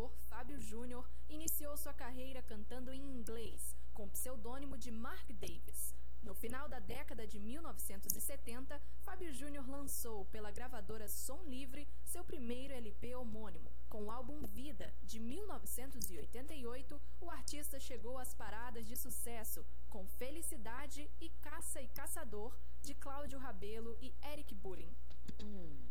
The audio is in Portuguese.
cantor Fábio Júnior iniciou sua carreira cantando em inglês, com o pseudônimo de Mark Davis. No final da década de 1970, Fábio Júnior lançou pela gravadora Som Livre seu primeiro LP homônimo. Com o álbum Vida, de 1988, o artista chegou às paradas de sucesso com Felicidade e Caça e Caçador, de Cláudio Rabelo e Eric Burin.